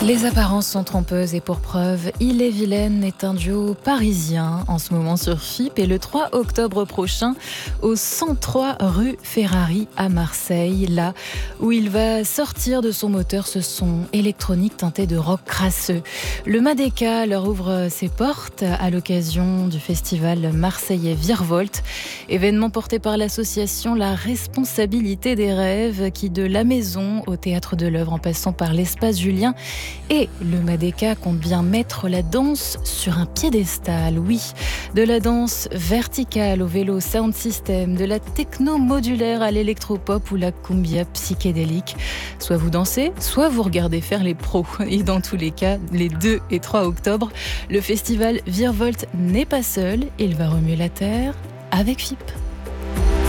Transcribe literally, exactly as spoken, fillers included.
Les apparences sont trompeuses et pour preuve, Ille-et-Vilaine est un duo parisien en ce moment sur F I P et le trois octobre prochain au cent trois rue Ferrari à Marseille, là où il va sortir de son moteur ce son électronique teinté de rock crasseux. Le Madeka leur ouvre ses portes à l'occasion du festival marseillais Virevolte, événement porté par l'association La Responsabilité des Rêves qui, de la maison au théâtre de l'œuvre en passant par l'espace Julien, et le Madeka compte bien mettre la danse sur un piédestal, oui. De la danse verticale au vélo sound system, de la techno modulaire à l'électropop ou la cumbia psychédélique. Soit vous dansez, soit vous regardez faire les pros. Et dans tous les cas, les deux et trois octobre, le festival Virevolte n'est pas seul. Il va remuer la terre avec F I P.